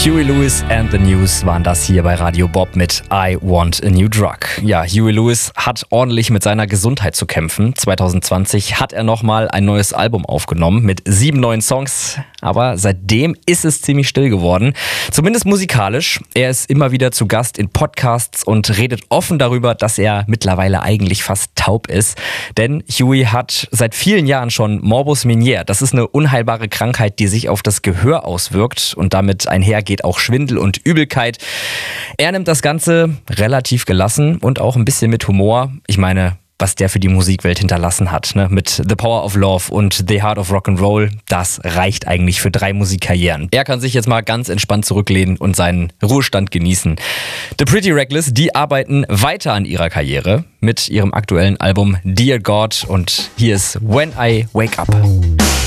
Huey Lewis and the News waren das hier bei Radio Bob mit I Want a New Drug. Ja, Huey Lewis hat ordentlich mit seiner Gesundheit zu kämpfen. 2020 hat er nochmal ein neues Album aufgenommen mit 7 neuen Songs. Aber seitdem ist es ziemlich still geworden. Zumindest musikalisch. Er ist immer wieder zu Gast in Podcasts und redet offen darüber, dass er mittlerweile eigentlich fast taub ist. Denn Huey hat seit vielen Jahren schon Morbus Miniere. Das ist eine unheilbare Krankheit, die sich auf das Gehör auswirkt und damit einhergeht auch Schwindel und Übelkeit. Er nimmt das Ganze relativ gelassen und auch ein bisschen mit Humor. Ich meine, was der für die Musikwelt hinterlassen hat, ne? Mit The Power of Love und The Heart of Rock'n'Roll, das reicht eigentlich für 3 Musikkarrieren. Er kann sich jetzt mal ganz entspannt zurücklehnen und seinen Ruhestand genießen. The Pretty Reckless, die arbeiten weiter an ihrer Karriere mit ihrem aktuellen Album Dear God und hier ist When I Wake Up.